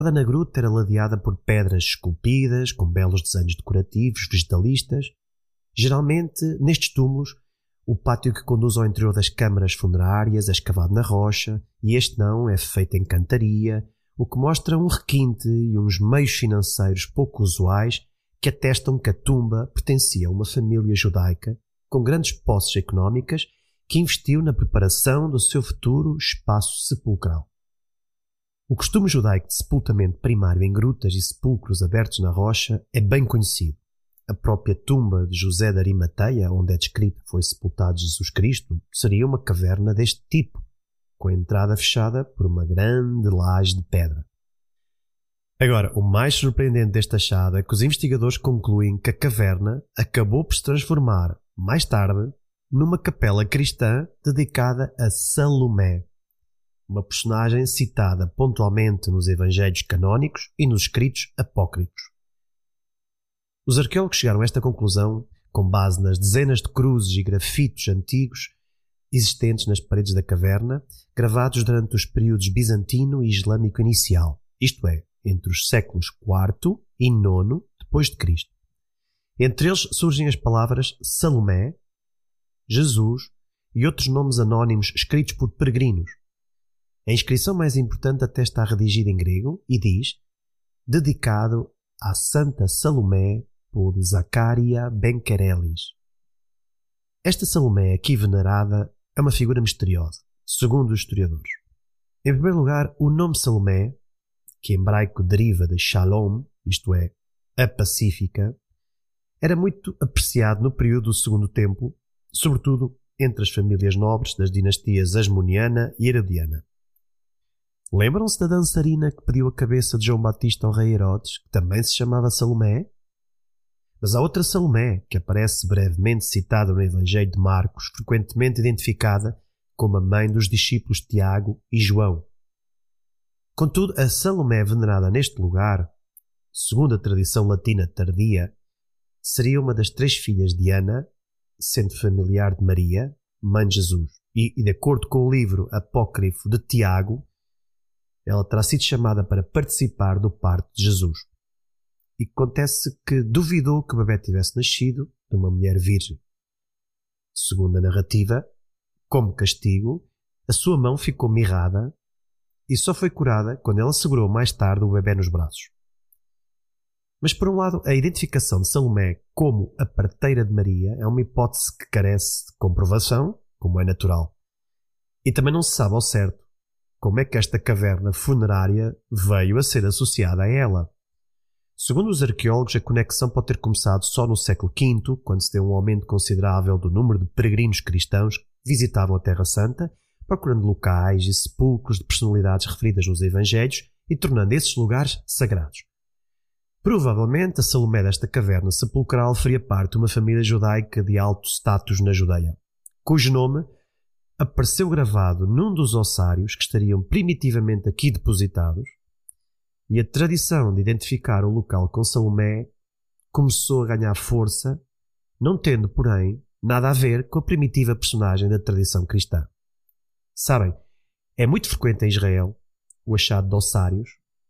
na gruta era ladeada por pedras esculpidas, com belos desenhos decorativos, vegetalistas. Geralmente, nestes túmulos, o pátio que conduz ao interior das câmaras funerárias é escavado na rocha, e este não é feito em cantaria, o que mostra um requinte e uns meios financeiros pouco usuais que atestam que a tumba pertencia a uma família judaica com grandes posses económicas que investiu na preparação do seu futuro espaço sepulcral. O costume judaico de sepultamento primário em grutas e sepulcros abertos na rocha é bem conhecido. A própria tumba de José de Arimateia, onde é descrito que foi sepultado Jesus Cristo, seria uma caverna deste tipo, com a entrada fechada por uma grande laje de pedra. Agora, o mais surpreendente deste achado é que os investigadores concluem que a caverna acabou por se transformar, mais tarde, numa capela cristã dedicada a Salomé, uma personagem citada pontualmente nos evangelhos canónicos e nos escritos apócrifos. Os arqueólogos chegaram a esta conclusão com base nas dezenas de cruzes e grafitos antigos existentes nas paredes da caverna, gravados durante os períodos bizantino e islâmico inicial, isto é, entre os séculos IV e IX depois de Cristo. Entre eles surgem as palavras Salomé, Jesus e outros nomes anónimos escritos por peregrinos. A inscrição mais importante até está redigida em grego e diz: dedicado à Santa Salomé por Zacaria Ben-Querelis. Esta Salomé aqui venerada é uma figura misteriosa, segundo os historiadores. Em primeiro lugar, o nome Salomé, que em hebraico deriva de Shalom, isto é, a pacífica, era muito apreciado no período do Segundo Templo, sobretudo entre as famílias nobres das dinastias Asmoniana e Herodiana. Lembram-se da dançarina que pediu a cabeça de João Batista ao rei Herodes, que também se chamava Salomé? Mas há outra Salomé, que aparece brevemente citada no Evangelho de Marcos, frequentemente identificada como a mãe dos discípulos Tiago e João. Contudo, a Salomé venerada neste lugar, segundo a tradição latina tardia, seria uma das 3 filhas de Ana, sendo familiar de Maria, mãe de Jesus, e de acordo com o livro apócrifo de Tiago, ela terá sido chamada para participar do parto de Jesus. E acontece que duvidou que o bebê tivesse nascido de uma mulher virgem. Segundo a narrativa, como castigo, a sua mão ficou mirrada e só foi curada quando ela segurou mais tarde o bebê nos braços. Mas, por um lado, a identificação de Salomé como a parteira de Maria é uma hipótese que carece de comprovação, como é natural. E também não se sabe ao certo como é que esta caverna funerária veio a ser associada a ela. Segundo os arqueólogos, a conexão pode ter começado só no século V, quando se deu um aumento considerável do número de peregrinos cristãos que visitavam a Terra Santa, procurando locais e sepulcros de personalidades referidas nos Evangelhos e tornando esses lugares sagrados. Provavelmente a Salomé desta caverna sepulcral faria parte de uma família judaica de alto status na Judeia, cujo nome apareceu gravado num dos ossários que estariam primitivamente aqui depositados, e a tradição de identificar o local com Salomé começou a ganhar força, não tendo, porém, nada a ver com a primitiva personagem da tradição cristã. Sabem, é muito frequente em Israel o achado de ossários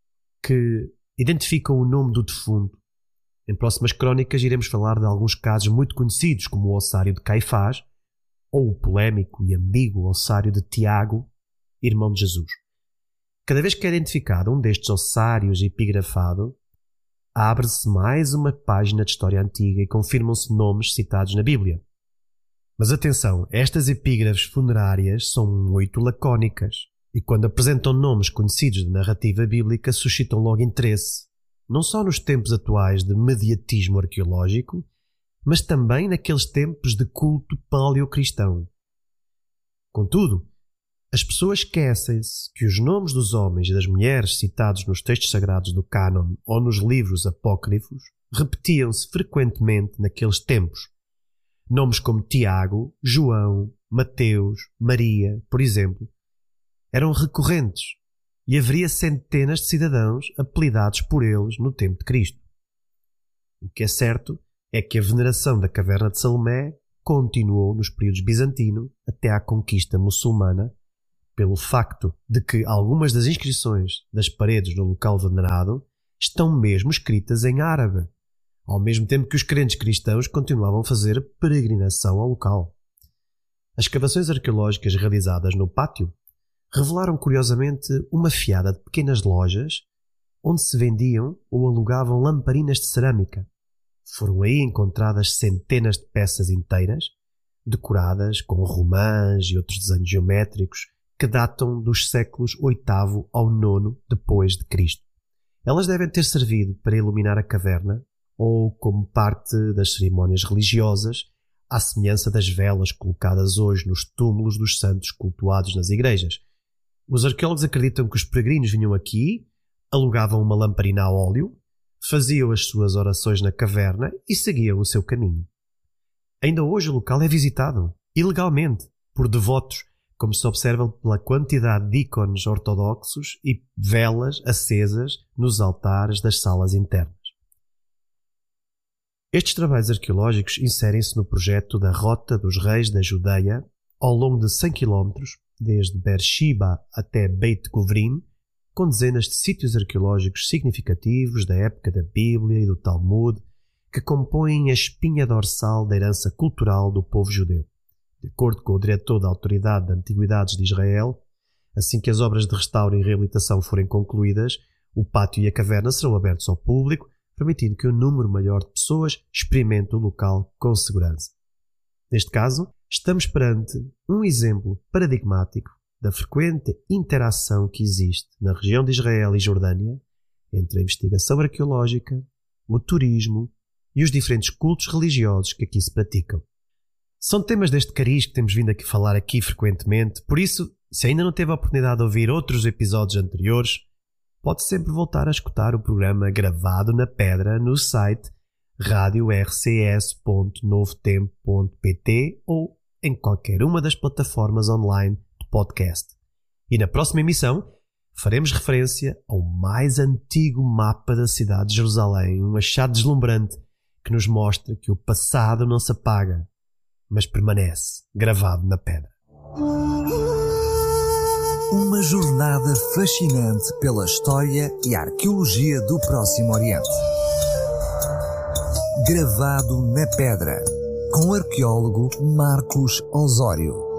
que identificam o nome do defunto. Em próximas crónicas iremos falar de alguns casos muito conhecidos, como o ossário de Caifás ou o polémico e ambíguo ossário de Tiago, irmão de Jesus. Cada vez que é identificado um destes ossários epigrafado, abre-se mais uma página de história antiga e confirmam-se nomes citados na Bíblia. Mas atenção, estas epígrafes funerárias são muito lacónicas e quando apresentam nomes conhecidos da narrativa bíblica suscitam logo interesse, não só nos tempos atuais de mediatismo arqueológico, mas também naqueles tempos de culto paleocristão. Contudo, as pessoas esquecem-se que os nomes dos homens e das mulheres citados nos textos sagrados do cânon ou nos livros apócrifos repetiam-se frequentemente naqueles tempos. Nomes como Tiago, João, Mateus, Maria, por exemplo, eram recorrentes e haveria centenas de cidadãos apelidados por eles no tempo de Cristo. O que é certo é que a veneração da caverna de Salomé continuou nos períodos bizantino até à conquista muçulmana pelo facto de que algumas das inscrições das paredes do local venerado estão mesmo escritas em árabe, ao mesmo tempo que os crentes cristãos continuavam a fazer peregrinação ao local. As escavações arqueológicas realizadas no pátio revelaram curiosamente uma fiada de pequenas lojas onde se vendiam ou alugavam lamparinas de cerâmica. Foram aí encontradas centenas de peças inteiras, decoradas com romãs e outros desenhos geométricos que datam dos séculos VIII ao IX depois de Cristo. Elas devem ter servido para iluminar a caverna ou como parte das cerimónias religiosas, à semelhança das velas colocadas hoje nos túmulos dos santos cultuados nas igrejas. Os arqueólogos acreditam que os peregrinos vinham aqui, alugavam uma lamparina a óleo, faziam as suas orações na caverna e seguiam o seu caminho. Ainda hoje o local é visitado, ilegalmente, por devotos, como se observa pela quantidade de ícones ortodoxos e velas acesas nos altares das salas internas. Estes trabalhos arqueológicos inserem-se no projeto da Rota dos Reis da Judeia ao longo de 100 km, desde Beersheba até Beit Guvrin, com dezenas de sítios arqueológicos significativos da época da Bíblia e do Talmud, que compõem a espinha dorsal da herança cultural do povo judeu. De acordo com o diretor da Autoridade de Antiguidades de Israel, assim que as obras de restauro e reabilitação forem concluídas, o pátio e a caverna serão abertos ao público, permitindo que um número maior de pessoas experimente o local com segurança. Neste caso, estamos perante um exemplo paradigmático da frequente interação que existe na região de Israel e Jordânia entre a investigação arqueológica, o turismo e os diferentes cultos religiosos que aqui se praticam. São temas deste cariz que temos vindo aqui falar aqui frequentemente, por isso, se ainda não teve a oportunidade de ouvir outros episódios anteriores, pode sempre voltar a escutar o programa gravado na pedra no site radiorcs.novotempo.pt ou em qualquer uma das plataformas online de podcast. E na próxima emissão faremos referência ao mais antigo mapa da cidade de Jerusalém, um achado deslumbrante que nos mostra que o passado não se apaga, mas permanece gravado na pedra. Uma jornada fascinante pela história e arqueologia do Próximo Oriente. Gravado na pedra, com o arqueólogo Marcos Osório.